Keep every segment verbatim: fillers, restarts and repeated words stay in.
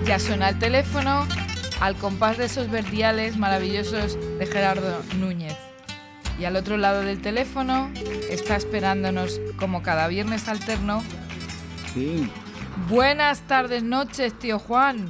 Ya suena el teléfono al compás de esos verdiales maravillosos de Gerardo Núñez. Y al otro lado del teléfono está esperándonos, como cada viernes alterno. Sí. Buenas tardes, noches, tío Juan.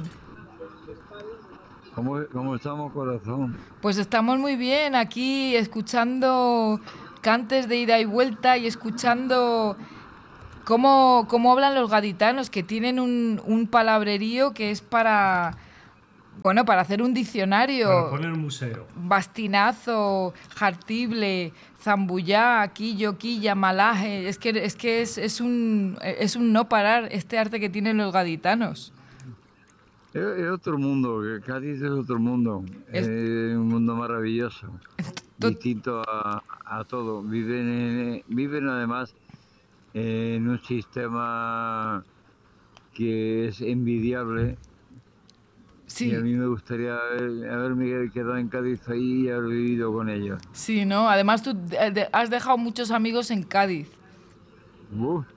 ¿Cómo, cómo estamos, corazón? Pues estamos muy bien aquí, escuchando cantes de ida y vuelta y escuchando cómo, cómo hablan los gaditanos, que tienen un, un palabrerío que es para... Bueno, para hacer un diccionario. Para poner un museo. Bastinazo, Jartible, Zambullá, Quillo, Quilla, Malaje. Es que es, que es, es, un, es un no parar este arte que tienen los gaditanos. Es, es otro mundo, Cádiz es otro mundo. Es, es un mundo maravilloso, distinto a, a todo. Viven, en, viven además en un sistema que es envidiable. Sí. Y a mí me gustaría haber, haberme quedado en Cádiz ahí y haber vivido con ellos. Sí, ¿no? Además tú has dejado muchos amigos en Cádiz. Uf.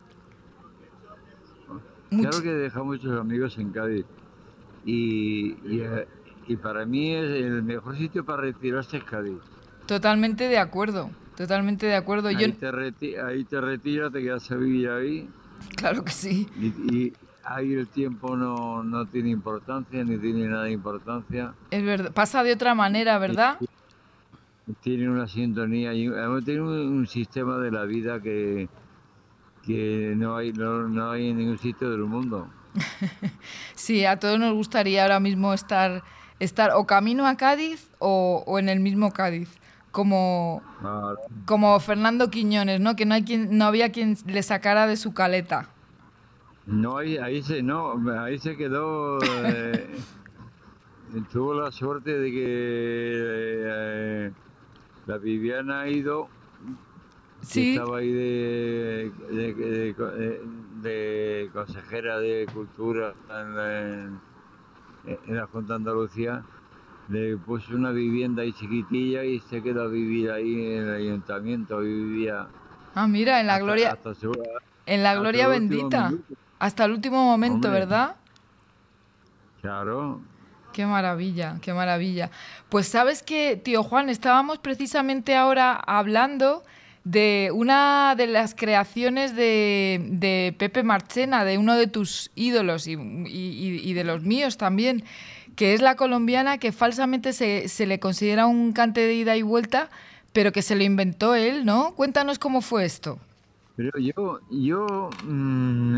Much... Claro que he dejado muchos amigos en Cádiz. Y, y, y para mí es el mejor sitio para retirarse es Cádiz. Totalmente de acuerdo, totalmente de acuerdo. Ahí, Yo... te, reti ahí te retiras, te quedas a vivir ahí. Claro que sí. Y, y ahí el tiempo no, no tiene importancia, ni tiene nada de importancia. Es verdad, pasa de otra manera, ¿verdad? Tiene una sintonía, y tiene un, un sistema de la vida que, que no, hay, no, no hay en ningún sitio del mundo. Sí, a todos nos gustaría ahora mismo estar, estar o camino a Cádiz o, o en el mismo Cádiz. Como, ah, como Fernando Quiñones, ¿no? Que no hay quien, no había quien le sacara de su caleta. No, ahí, ahí se no, ahí se quedó. Eh, tuvo la suerte de que eh, la Viviana ha ido. Sí. Estaba ahí de, de, de, de, de consejera de Cultura en la, en la Junta de Andalucía. Le puso una vivienda ahí chiquitilla y se quedó a vivir ahí en el ayuntamiento. Vivía. Ah, mira, en la hasta, gloria. Hasta su, en la gloria bendita. Hasta el último momento, Hombre, ¿verdad? Claro. Qué maravilla, qué maravilla. Pues sabes que, tío Juan, estábamos precisamente ahora hablando de una de las creaciones de, de Pepe Marchena, de uno de tus ídolos y, y, y de los míos también, que es la colombiana, que falsamente se, se le considera un cante de ida y vuelta, pero que se lo inventó él, ¿no? Cuéntanos cómo fue esto. Pero yo, yo mmm,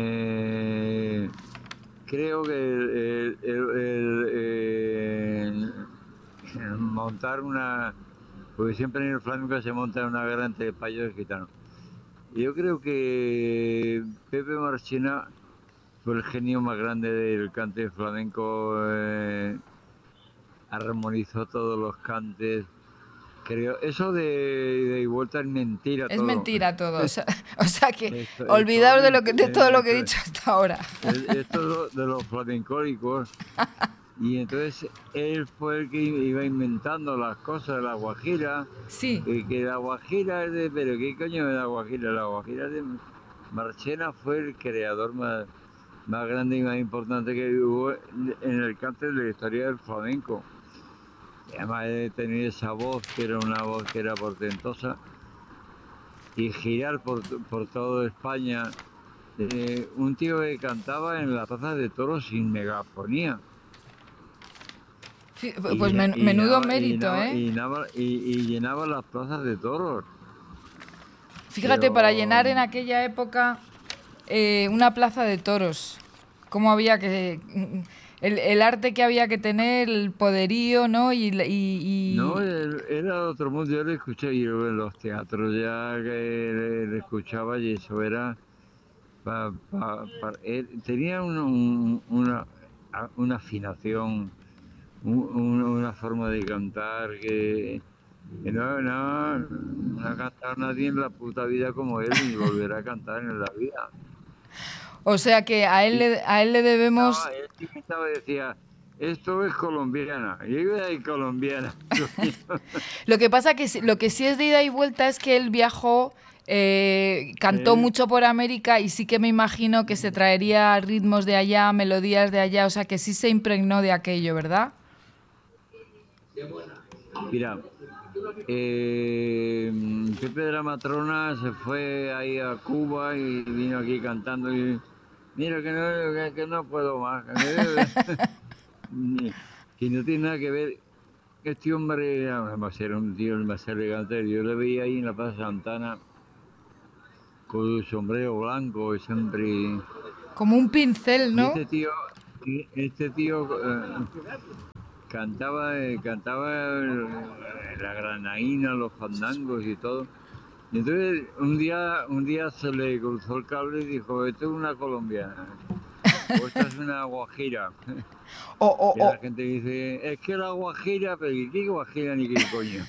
eh, creo que el, el, el, el, el montar una... Porque siempre en el flamenco se monta una guerra entre payos y gitanos. Yo creo que Pepe Marchena fue el genio más grande del cante flamenco. Eh, armonizó todos los cantes. Creo, eso de, de vuelta es mentira es todo. Es mentira todo. O sea, o sea que esto, olvidaos esto, de, lo que, de todo esto, lo que he dicho hasta ahora. Esto de los flamencólicos. Y entonces él fue el que iba inventando las cosas de la guajira. Sí. Y que la guajira es de... ¿Pero qué coño es la guajira? La guajira de Marchena fue el creador más, más grande y más importante que hubo en el cante de la historia del flamenco. Además de tener esa voz, que era una voz que era portentosa, y girar por, por toda España. Eh, un tío que cantaba en la plaza de toros sin megafonía. Sí, pues y, men, y menudo llenaba, mérito, y llenaba, ¿eh? Y llenaba, y, y llenaba las plazas de toros. Fíjate, Pero... para llenar en aquella época eh, una plaza de toros, cómo había que... El, el arte que había que tener, el poderío, ¿no? Y, y, y... No, era otro mundo. Yo le escuché yo en los teatros ya que le, le escuchaba y eso era... Pa, pa, pa, él tenía un, un, una, una afinación, un, una forma de cantar que, que no, no, no ha cantado nadie en la puta vida como él, ni volverá a cantar en la vida. O sea que a él, le, a él le debemos... No, él sí estaba, decía, esto es colombiana, ida y colombiana. Lo que pasa que sí- lo que sí es de ida y vuelta es que él viajó, eh, cantó ¿Eh? mucho por América y sí que me imagino que se traería ritmos de allá, melodías de allá, o sea que sí se impregnó de aquello, ¿verdad? Mira, eh, Pepe de la Matrona se fue ahí a Cuba y vino aquí cantando y mira que no, que, que no puedo más. Que no tiene nada que ver. Este hombre va a ser un tío más elegante. Yo le veía ahí en la Plaza Santana con su sombrero blanco y siempre. Como un pincel, Y ¿no? este tío, y este tío eh, cantaba, eh, cantaba eh, la granaína, los fandangos y todo. Y entonces un día, un día se le cruzó el cable y dijo, esto es una colombiana, o esta es una guajira. O, o, Y o, la gente dice, es que la guajira, pero ¿y qué guajira ni qué coño?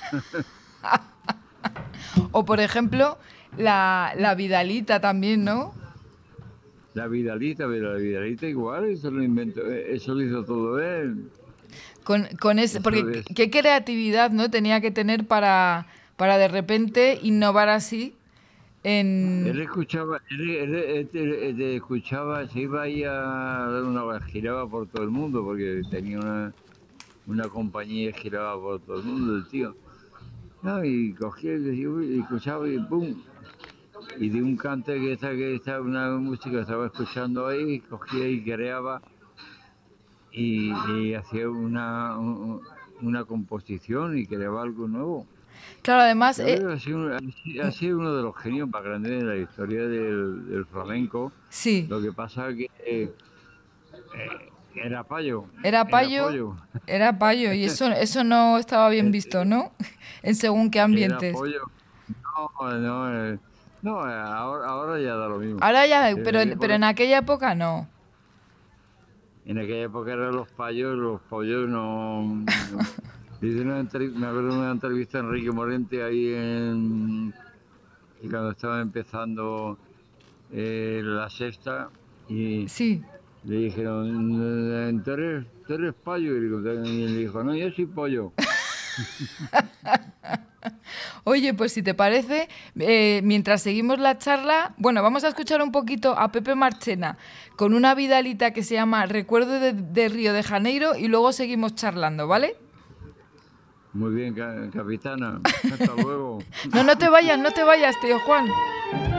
o por ejemplo, la, la Vidalita también, ¿no? La Vidalita, pero la Vidalita igual, eso lo inventó, eh, eso lo hizo todo él. Con, con ese, Eso porque es. qué creatividad, ¿no? Tenía que tener para, para de repente innovar así Él en... escuchaba, él, él- él- él- él escuchaba, se iba ahí a dar una, giraba por todo el mundo, porque tenía una, una compañía que giraba por todo el mundo, el tío. No, y cogía y, decía, uy, y escuchaba y ¡pum! Y de un cante que estaba, que estaba una música que estaba escuchando ahí, cogía y creaba y, y hacía una, un- una composición y creaba algo nuevo. Claro, además, Yo eh, creo que ha sido, ha sido uno de los genios más grandes de la historia del, del flamenco. sí, Lo que pasa es que eh, era payo, era era payo, pollo, era payo, y eso, eso no estaba bien visto, ¿no? En según qué era ambientes. pollo. No, no, eh, no, eh, ahora, ahora ya da lo mismo. Ahora ya, En pero, aquella en- pero época, en aquella época no. en aquella época eran los payos, los pollos no. no. Hice una entrev- me acuerdo de una entrevista a Enrique Morente ahí en, y cuando estaba empezando eh, la sexta y Sí. le dijeron, ¿tú eres, tú eres payo? Y él dijo, no, yo soy pollo. Oye, pues si te parece, eh, mientras seguimos la charla, bueno, vamos a escuchar un poquito a Pepe Marchena con una vidalita que se llama Recuerdo de, de Río de Janeiro y luego seguimos charlando, ¿vale? Muy bien, ca- capitana. Hasta luego. No, no te vayas, no te vayas, tío Juan.